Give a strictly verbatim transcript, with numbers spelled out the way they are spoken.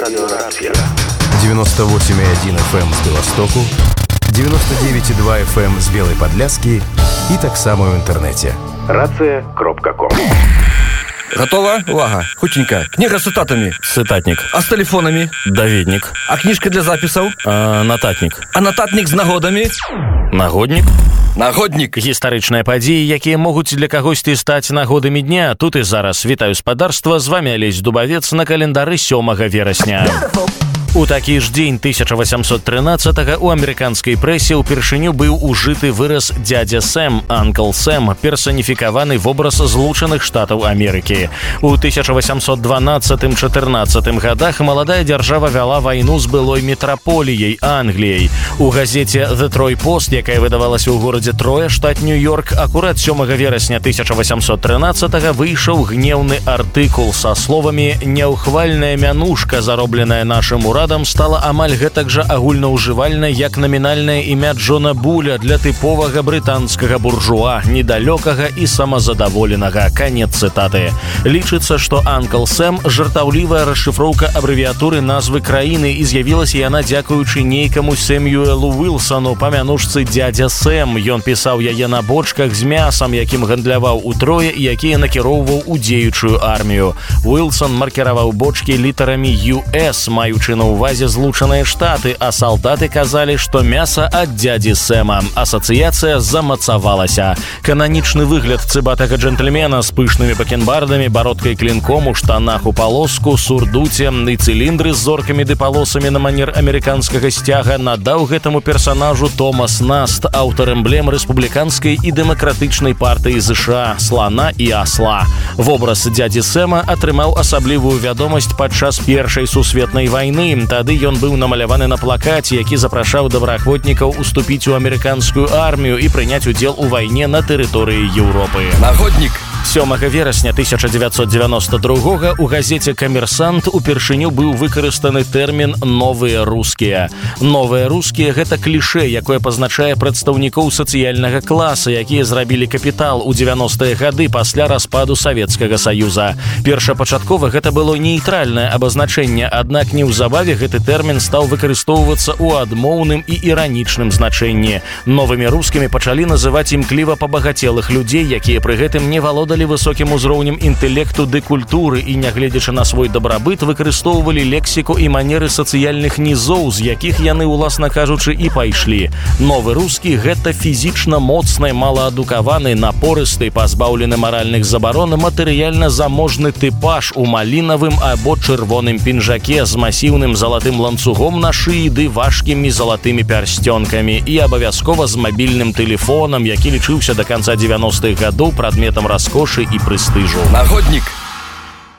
Радиорафия. девяносто восемь и один эф эм з Беластоку, девяносто девять и два эф эм з Белой Подляски и так само в интернете. рация крапка ком. Готова? Увага. Хутенько. Книга с цитатами. Цитатник. А с телефонами? Даведник. А книжка для записаў? А, нататник. А нататник з нагодамі? Нагодник. Нагодник. Гістарычныя падзеі, якія могуць для кагосьці стаць нагодамі дня. Тут і зараз. Вітаю спадарства. З вами Алесь Дубавец на календары сёмага верасня. У такі ж дзень тысяча восемьсот тринадцатого у амерыканскай прэсе ўпершыню быў ужыты выраз «дядя Сэм», «Uncle Сэм», персаніфікаваны вобраз Злучаных Штатаў Амерыкі. У тысяча восемьсот дванаццатым-чатырнаццатым гадах маладая дзяржава вяла вайну з былой метраполіяй Англіяй. У газеце «The Troy Post», якая выдавалася ў горадзе Троя, штат Нью-Йорк, акурат сёмага верасня тысяча восемьсот тринадцатого выйшаў гнеўны артыкул са словамі «Няўхвальная мянушка, заробленая нашым урадам, стала амаль гэтак жа агульнаўжывальнай, як намінальнае імя Джона Буля для тыповага брытанскага буржуа, недалёкага і самазадаволенага». Канец цытаты. Лічыцца, што «Uncle Сэм» — жартаўлівая расшыфроўка абрэвіятуры назвы краіны, і з'явілася яна дзякуючы нейкаму Сэмюэлу Уилсону па мянушцы «Дядя Сэм». Ён пісаў яе на бочках з мясам, якім гандляваў у Трое і якія накіроўваў у дзеючую армію. Уилсон маркіраваў бочкі літарамі ю эс, маючы на увазе Злучаныя Штаты, а салдаты казалі, што мяса ад дядзі Сэма. Асацыяцыя замацавалася. Кананічны выгляд цыбатага джентльмена з пышнымі бакенбардамі, бародкай клінком у штанах у палоску, сурдуце і цыліндры з зоркамі ды палосамі на манер амерыканскага сцяга надаў гэтаму персанажу Томас Наст, аўтар эмблем рэспубліканскай і дэмакратычнай партыі ЗША, слана і асла. Вобраз дядзі Сэма атрымаў асаблівую вядомасць падчас Першай сусветнай вайны. Тады ён быў намаляваны на плакаце, які запрашаў добраахвотнікаў уступіць у амерыканскую армію і прыняць удзел у вайне на тэрыторыі Еўропы. Нагодник. сёмага верасня тысяча девятьсот девяносто другого у газете «Камерсант» упершыню быў выкарыстаны тэрмін «новыя рускія». Новыя рускія – гэта кліше, якое пазначае прадстаўнікоў сацыяльнага класа, якія зрабілі капітал у дзевяностыя гады пасля распаду Савецкага Саюза. Першапачаткова гэта было нейтральнае абазначэнне, аднак неўзабаве гэты тэрмін стаў выкарыстоўвацца ў адмоўным і іранічным значэнні. Новымі рускімі пачалі называць імкліва пабагацелых людзей, якія пры гэтым не валодалі высокім узроўнем інтэлекту ды культуры і, нягледзячы на свой дабрабыт, выкарыстоўвалі лексіку і манеры сацыяльных нізоў, з якіх яны, уласна кажучы, і пайшлі. Новы рускі – гэта фізічна моцны, малаадукаваны, напорысты, пазбаўлены маральных забарон, матэрыяльна заможны тыпаж у малінавым або чырвоным пінжаке з масіўным залатым ланцугом на шыі ды важкімі залатымі пярсцёнкамі і абавязкова з мабільным тэлефонам, які лічыўся да канца дзевяностых гадоў прадметам раскошы і прэстыжу. Нагодник.